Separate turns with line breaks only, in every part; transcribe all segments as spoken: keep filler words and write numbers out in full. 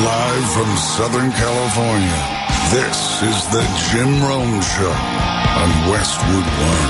Live from Southern California, this is the Jim Rome Show on Westwood One.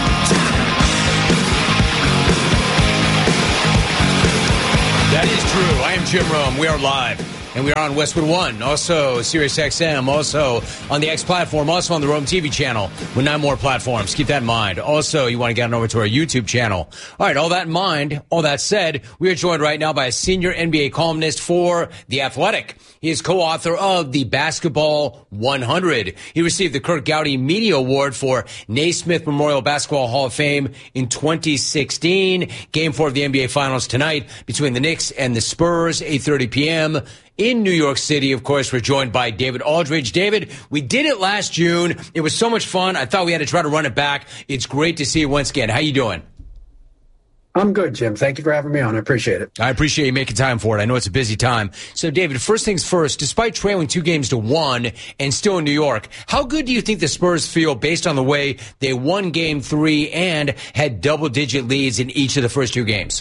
That is true. I am Jim Rome. We are live. And we are on Westwood One, also Sirius X M, also on the X platform, also on the Rome T V channel with nine more platforms. Keep that in mind. Also, you want to get on over to our YouTube channel. All right, all that in mind, all that said, we are joined right now by a senior N B A columnist for The Athletic. He is co-author of the Basketball one hundred. He received the Kurt Gowdy Media Award for Naismith Memorial Basketball Hall of Fame in twenty sixteen. Game four of the N B A Finals tonight between the Knicks and the Spurs, eight thirty p.m. in New York City. Of course, we're joined by David Aldridge. David, we did it last June. It was so much fun. I thought we had to try to run it back. It's great to see you once again. How you doing?
I'm good, Jim. Thank you for having me on. I appreciate it.
I appreciate you making time for it. I know it's a busy time. So, David, first things first, despite trailing two games to one and still in New York, how good do you think the Spurs feel based on the way they won game three and had double-digit leads in each of the first two games?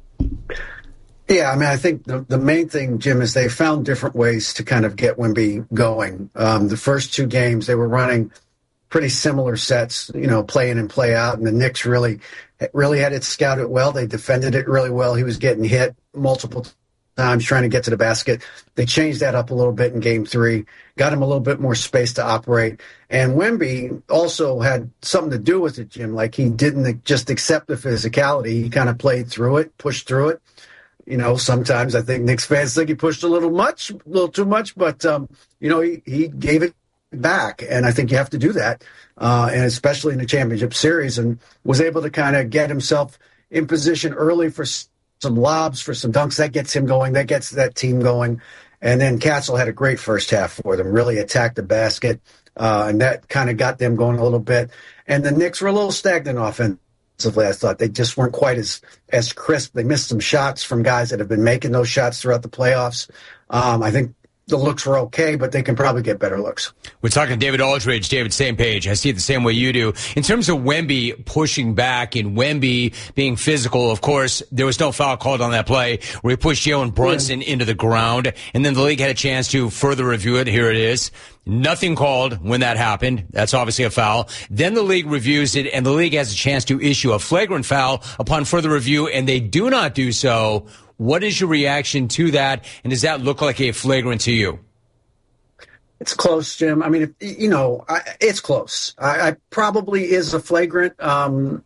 Yeah, I mean, I think the, the main thing, Jim, is they found different ways to kind of get Wemby going. Um, the first two games, they were running pretty similar sets, you know, play in and play out, and the Knicks really, really had it scouted well. They defended it really well. He was getting hit multiple times trying to get to the basket. They changed that up a little bit in game three, got him a little bit more space to operate. And Wemby also had something to do with it, Jim. Like, he didn't just accept the physicality. He kind of played through it, pushed through it. You know, sometimes I think Knicks fans think he pushed a little much, a little too much, but, um, you know, he, he gave it back. And I think you have to do that, uh, and especially in the championship series, and was able to kind of get himself in position early for some lobs, for some dunks. That gets him going. That gets that team going. And then Castle had a great first half for them, really attacked the basket, uh, and that kind of got them going a little bit. And the Knicks were a little stagnant offense. I thought they just weren't quite as as crisp. They missed some shots from guys that have been making those shots throughout the playoffs. Um, I think the looks were okay, but they can probably get better looks.
We're talking to David Aldridge. David, same page. I see it the same way you do. In terms of Wemby pushing back and Wemby being physical, of course, there was no foul called on that play where he pushed Jalen Brunson yeah. into the ground, and then the league had a chance to further review it. Here it is. Nothing called when that happened. That's obviously a foul. Then the league reviews it, and the league has a chance to issue a flagrant foul upon further review, and they do not do so. What is your reaction to that, and does that look like a flagrant to you?
It's close, Jim. I mean, if, you know, I, it's close. I, I probably is a flagrant, um,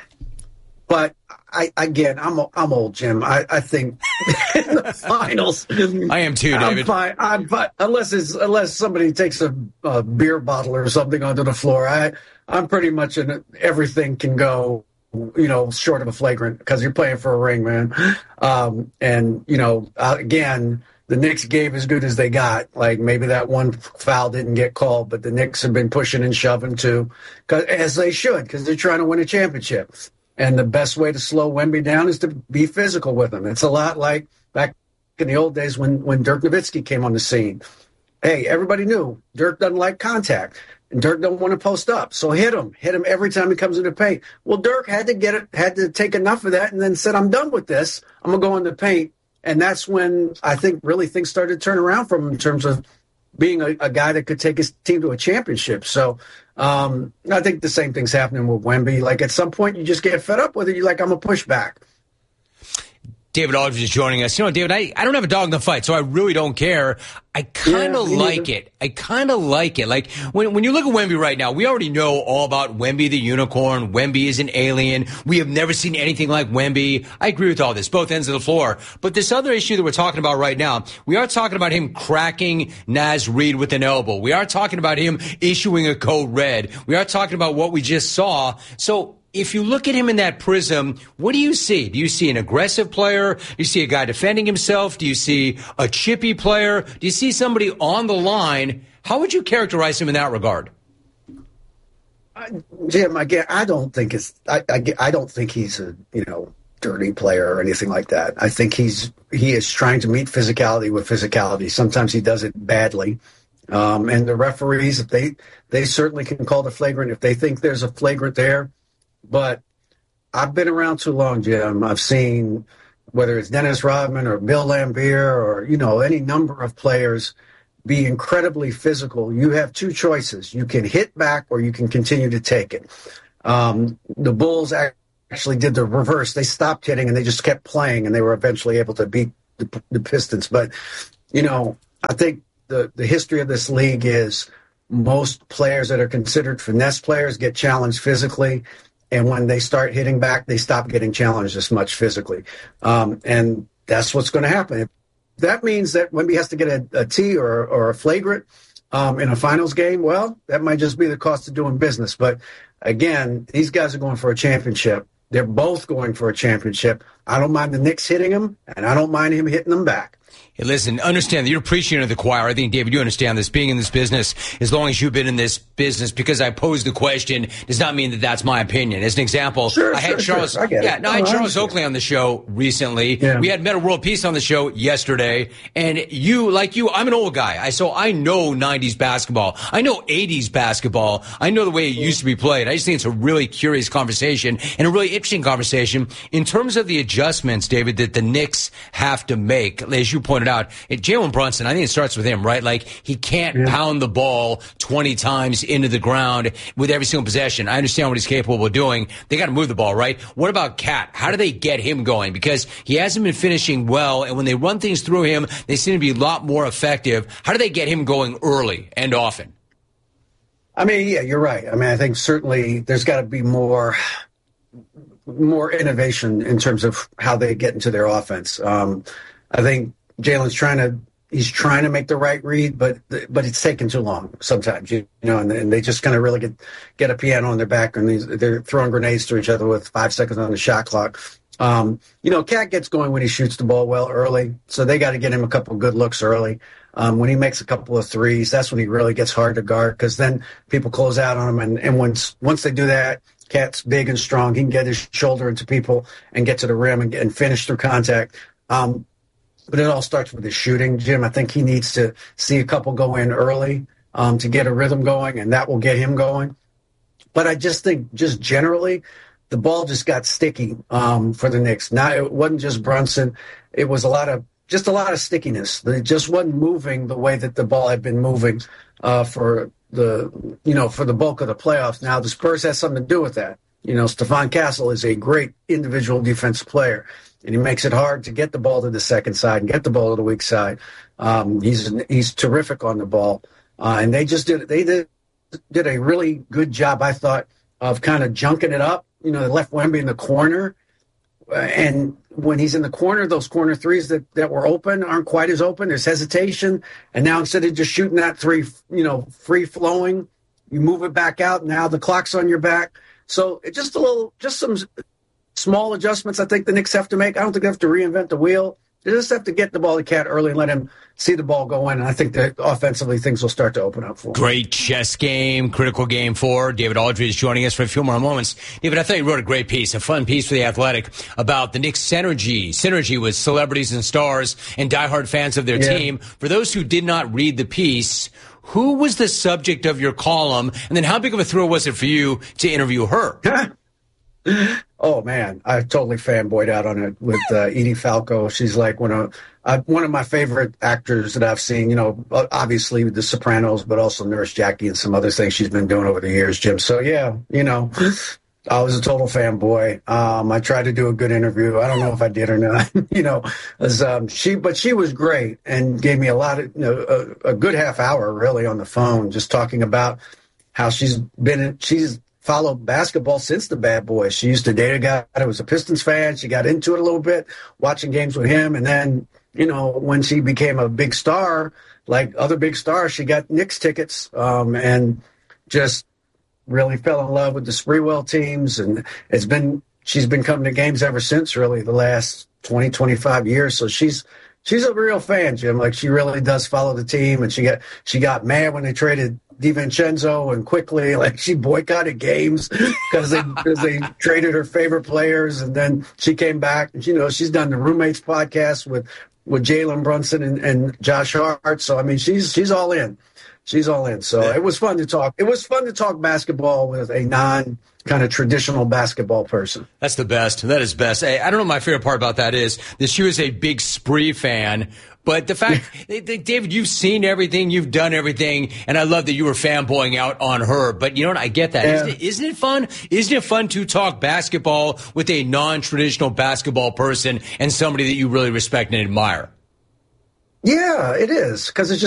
but I again, I'm I'm old, Jim. I, I think in the finals,
I am too, David.
I'm fine. I'm fine. Unless it's unless somebody takes a, a beer bottle or something onto the floor, I I'm pretty much in everything can go. You know, short of a flagrant, because you're playing for a ring, man. Um, and, you know, uh, again, the Knicks gave as good as they got. Like, maybe that one foul didn't get called, but the Knicks have been pushing and shoving too, cause, as they should, because they're trying to win a championship. And the best way to slow Wemby down is to be physical with him. It's a lot like back in the old days when, when Dirk Nowitzki came on the scene. Hey, everybody knew Dirk doesn't like contact. And Dirk don't want to post up, so hit him. Hit him every time he comes in the paint. Well, Dirk had to get it, had to take enough of that, and then said, "I'm done with this. I'm gonna go in the paint." And that's when I think really things started to turn around for him in terms of being a, a guy that could take his team to a championship. So um, I think the same thing's happening with Wemby. Like, at some point, you just get fed up with it. You're like, "I'm gonna push back."
David Aldridge is joining us. You know, David, I, I don't have a dog in the fight, so I really don't care. I kind of yeah, like it. I kind of like it. Like, when when you look at Wemby right now, we already know all about Wemby the unicorn. Wemby is an alien. We have never seen anything like Wemby. I agree with all this, both ends of the floor. But this other issue that we're talking about right now, we are talking about him cracking Naz Reid with an elbow. We are talking about him issuing a code red. We are talking about what we just saw. So, if you look at him in that prism, what do you see? Do you see an aggressive player? Do you see a guy defending himself? Do you see a chippy player? Do you see somebody on the line? How would you characterize him in that regard?
Uh, Jim, again, I don't think it's. I, I, I don't think he's a you know dirty player or anything like that. I think he's he is trying to meet physicality with physicality. Sometimes he does it badly. Um, and the referees, if they they certainly can call the flagrant if they think there's a flagrant there. But I've been around too long, Jim. I've seen whether it's Dennis Rodman or Bill Laimbeer or, you know, any number of players, be incredibly physical, you have two choices. You can hit back or you can continue to take it. Um, the Bulls actually did the reverse. They stopped hitting and they just kept playing, and they were eventually able to beat the, the Pistons. But, you know, I think the, the history of this league is most players that are considered finesse players get challenged physically. And when they start hitting back, they stop getting challenged as much physically. Um, and that's what's going to happen. If that means that Wemby has to get a, a T or, or a flagrant um, in a finals game, well, that might just be the cost of doing business. But, again, these guys are going for a championship. They're both going for a championship. I don't mind the Knicks hitting him, and I don't mind him hitting them back.
Hey, listen, understand that you're preaching to the choir. I think, David, you understand this. Being in this business, as long as you've been in this business, because I posed the question, does not mean that that's my opinion. As an example,
sure,
I had
sure,
Charles,
sure. I get
yeah,
it.
no, I had Charles Oakley on the show recently. Yeah. We had Meta World Peace on the show yesterday, and you, like you, I'm an old guy. I so I know nineties basketball. I know eighties basketball. I know the way it used to be played. I just think it's a really curious conversation and a really interesting conversation in terms of the adjustments, David, that the Knicks have to make. As you pointed out, it, Jalen Brunson, I think it starts with him, right? Like, he can't yeah. pound the ball twenty times into the ground with every single possession. I understand what he's capable of doing. They got to move the ball, right? What about Cat? How do they get him going? Because he hasn't been finishing well, and when they run things through him, they seem to be a lot more effective. How do they get him going early and often?
I mean, yeah, you're right. I mean, I think certainly there's got to be more more innovation in terms of how they get into their offense. Um, I think Jalen's trying to he's trying to make the right read, but but it's taking too long sometimes, you know, and, and they just kind of really get get a piano on their back, and these, they're throwing grenades to each other with five seconds on the shot clock. Um, you know, Cat gets going when he shoots the ball well early, so they got to get him a couple of good looks early. Um, when he makes a couple of threes, that's when he really gets hard to guard, because then people close out on him, and, and once once they do that, Cat's big and strong. He can get his shoulder into people and get to the rim and, and finish through contact. Um, But it all starts with his shooting, Jim. I think he needs to see a couple go in early um, to get a rhythm going, and that will get him going. But I just think, just generally, the ball just got sticky um, for the Knicks. Not, it wasn't just Brunson. It was a lot of just a lot of stickiness. It just wasn't moving the way that the ball had been moving uh, for the you know for the bulk of the playoffs. Now the Spurs has something to do with that. You know, Stephon Castle is a great individual defensive player, and he makes it hard to get the ball to the second side and get the ball to the weak side. Um, he's he's terrific on the ball, uh, and they just did they did did a really good job, I thought, of kind of junking it up. You know, they left Wemby in the corner, uh, and when he's in the corner, those corner threes that, that were open aren't quite as open. There's hesitation, and now instead of just shooting that three, you know, free flowing, you move it back out. Now the clock's on your back. So it just a little, just some small adjustments I think the Knicks have to make. I don't think they have to reinvent the wheel. They just have to get the ball to Cat early and let him see the ball go in, and I think that offensively things will start to open up for him.
Great chess game, critical game four. David Aldridge is joining us for a few more moments. David, I thought you wrote a great piece, a fun piece for The Athletic about the Knicks' synergy, synergy with celebrities and stars and diehard fans of their yeah. team. For those who did not read the piece, who was the subject of your column, and then how big of a thrill was it for you to interview her?
Oh man, I totally fanboyed out on it with uh, Edie Falco. She's like one of uh, one of my favorite actors that I've seen. You know, obviously The Sopranos, but also Nurse Jackie and some other things she's been doing over the years, Jim. So yeah, you know, I was a total fanboy. Um, I tried to do a good interview. I don't know if I did or not. you know, as um, she, but she was great and gave me a lot of, you know, a, a good half hour really on the phone, just talking about how she's been. In, she's followed basketball since the Bad Boys. She used to date a guy that was a Pistons fan. She got into it a little bit, watching games with him. And then, you know, when she became a big star, like other big stars, she got Knicks tickets um, and just really fell in love with the Sprewell teams. And it's been, she's been coming to games ever since, really, the last twenty, twenty-five years. So she's, she's a real fan, Jim. Like, she really does follow the team. And she got, she got mad when they traded DiVincenzo and quickly, like, she boycotted games because they, cause they traded her favorite players. And then she came back and, you know, she's done the Roommates podcast with, with Jalen Brunson and, and Josh Hart. So, I mean, she's, she's all in. She's all in. So
Yeah.
it was fun to talk. It was fun to talk basketball with a non kind of traditional basketball person.
That's the best. That is best. Hey, I don't know what my favorite part about that is that she was a big Spree fan. But the fact, David, you've seen everything, you've done everything, and I love that you were fanboying out on her. But you know what? I get that.
Yeah.
Isn't it, isn't it fun? Isn't it fun to talk basketball with a non-traditional basketball person and somebody that you really respect and admire?
Yeah, it is, because it's just